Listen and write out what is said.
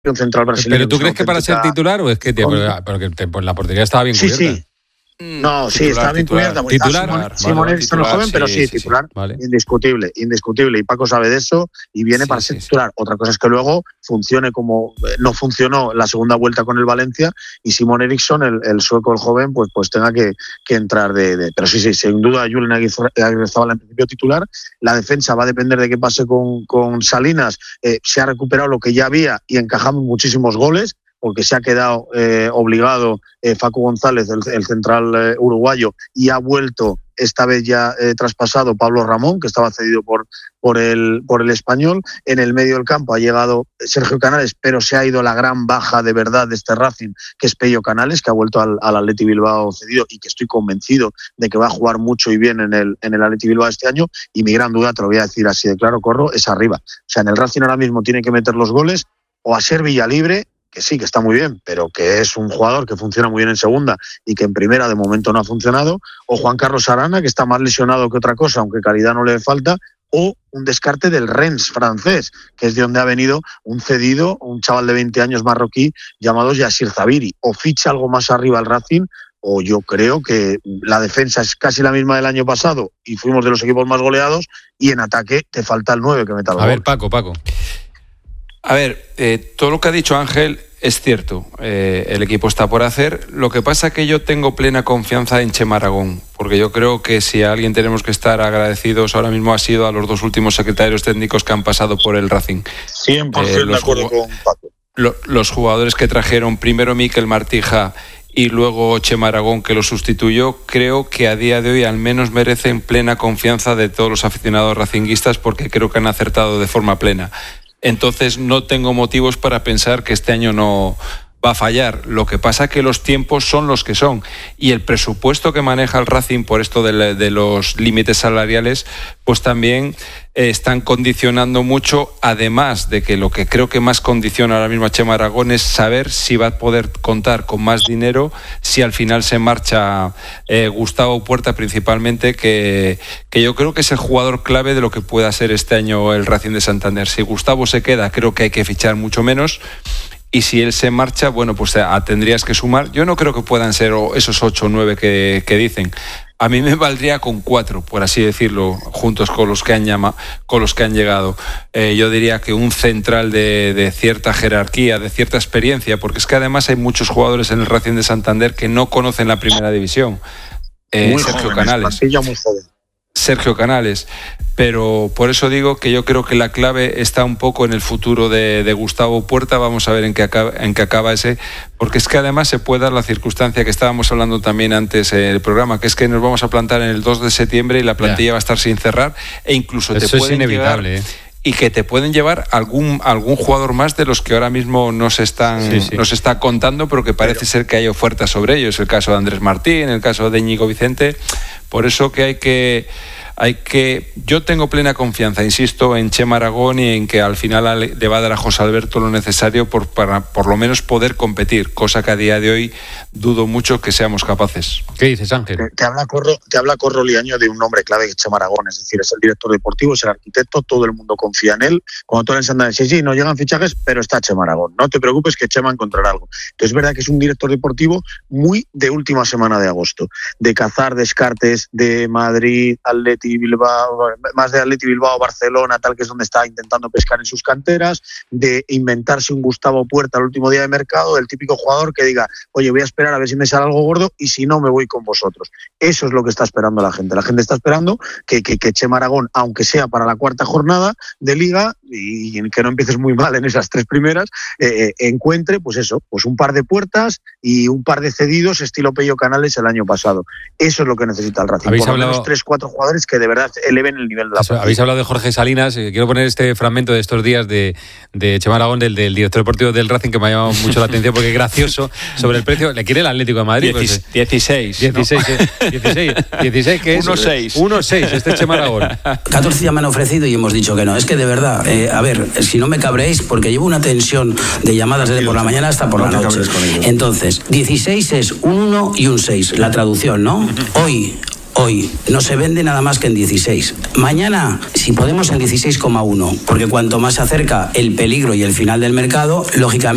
un central brasileño. ¿Pero tú crees que para ser titular o es que pues la portería estaba bien cubierta? Sí. No, sí, está bien cubierta. Simón Eriksson el joven, pero sí, titular. Vale. Indiscutible. Y Paco sabe de eso y viene para ser titular. Otra cosa es que luego funcione como no funcionó la segunda vuelta con el Valencia y Simón Eriksson, el sueco, el joven, pues tenga que entrar Pero sí, sin duda, Julen Agirrezabala en principio titular. La defensa va a depender de qué pase con Salinas. Se ha recuperado lo que ya había y encajamos muchísimos goles, porque se ha quedado obligado Facu González, el central uruguayo, y ha vuelto esta vez ya traspasado Pablo Ramón, que estaba cedido por el Español. En el medio del campo ha llegado Sergio Canales, pero se ha ido la gran baja de verdad de este Racing, que es Pello Canales, que ha vuelto al Athletic Bilbao cedido y que estoy convencido de que va a jugar mucho y bien en el Athletic Bilbao este año. Y mi gran duda, te lo voy a decir así de claro, Corro, es arriba. O sea, en el Racing ahora mismo tiene que meter los goles o a ser Villalibre, que sí, que está muy bien, pero que es un jugador que funciona muy bien en segunda y que en primera de momento no ha funcionado, o Juan Carlos Arana, que está más lesionado que otra cosa, aunque calidad no le falta, o un descarte del Rennes francés, que es de donde ha venido un cedido, un chaval de 20 años marroquí llamado Yassir Zabiri. O ficha algo más arriba al Racing, o yo creo que la defensa es casi la misma del año pasado y fuimos de los equipos más goleados, y en ataque te falta el 9 que meta el gol. A ver, Paco. A ver, todo lo que ha dicho Ángel es cierto. El equipo está por hacer. Lo que pasa es que yo tengo plena confianza en Chema Aragón, porque yo creo que si a alguien tenemos que estar agradecidos ahora mismo ha sido a los dos últimos secretarios técnicos que han pasado por el Racing. 100% de acuerdo con Paco. Los jugadores que trajeron, primero Mikel Martija y luego Chema Aragón, que lo sustituyó, creo que a día de hoy al menos merecen plena confianza de todos los aficionados racinguistas, porque creo que han acertado de forma plena. Entonces no tengo motivos para pensar que este año no va a fallar. Lo que pasa es que los tiempos son los que son y el presupuesto que maneja el Racing por esto de los límites salariales, pues también están condicionando mucho, además de que lo que creo que más condiciona ahora mismo a Chema Aragón es saber si va a poder contar con más dinero si al final se marcha Gustavo Puerta principalmente, que yo creo que es el jugador clave de lo que pueda ser este año el Racing de Santander. Si Gustavo se queda, creo que hay que fichar mucho menos. Y si él se marcha, bueno, pues tendrías que sumar. Yo no creo que puedan ser esos 8 o 9 que dicen. A mí me valdría con 4, por así decirlo, juntos con los que han llegado. Yo diría que un central de cierta jerarquía, de cierta experiencia, porque es que además hay muchos jugadores en el Racing de Santander que no conocen la primera división. Sergio Canales. Pero por eso digo que yo creo que la clave está un poco en el futuro de Gustavo Puerta. Vamos a ver en qué acaba ese, porque es que además se puede dar la circunstancia que estábamos hablando también antes en el programa, que es que nos vamos a plantar en el 2 de septiembre y la plantilla va a estar sin cerrar, e incluso eso te pueden es inevitable, llegar, y que te pueden llevar algún jugador más de los que ahora mismo nos está contando, pero que parece ser que hay ofertas sobre ellos. El caso de Andrés Martín, el caso de Íñigo Vicente. Por eso que yo tengo plena confianza, insisto, en Chema Aragón y en que al final le va a dar a José Alberto lo necesario para por lo menos poder competir, cosa que a día de hoy dudo mucho que seamos capaces. ¿Qué dices, Ángel? Te habla Corro Liaño de un nombre clave que es Chema Aragón, es decir, es el director deportivo, es el arquitecto, todo el mundo confía en él. Cuando tú eres en Santander, sí, no llegan fichajes, pero está Chema Aragón. No te preocupes que Chema encontrará algo. Entonces es verdad que es un director deportivo muy de última semana de agosto, de cazar descartes de Madrid, Athletic Bilbao, más de Athletic Bilbao, Barcelona, tal, que es donde está intentando pescar en sus canteras, de inventarse un Gustavo Puerta al último día de mercado, el típico jugador que diga, oye, voy a esperar a ver si me sale algo gordo y si no me voy con vosotros. Eso es lo que está esperando la gente. La gente está esperando que Chema Aragón, aunque sea para la 4ª jornada de Liga, y que no empieces muy mal en esas 3 primeras, encuentre, pues eso, pues un par de puertas y un par de cedidos estilo Pello Canales el año pasado. Eso es lo que necesita el Racing. Por lo menos 3-4 jugadores que de verdad eleven el nivel de la partida. Habéis hablado de Jorge Salinas. Quiero poner este fragmento de estos días de Chema Aragón, del director deportivo del Racing, que me ha llamado mucho la atención porque es gracioso, sobre el precio. ¿Le quiere el Atlético de Madrid? 16, que es 1,6 este Chema Aragón. 14 ya me han ofrecido y hemos dicho que no. Es que de verdad, a ver, si no me cabréis, porque llevo una tensión de llamadas desde por la mañana hasta por la noche. Entonces, 16 es un 1 y un 6, la traducción, ¿no? Hoy no se vende nada más que en 16. Mañana, si podemos, en 16,1, porque cuanto más se acerca el peligro y el final del mercado, lógicamente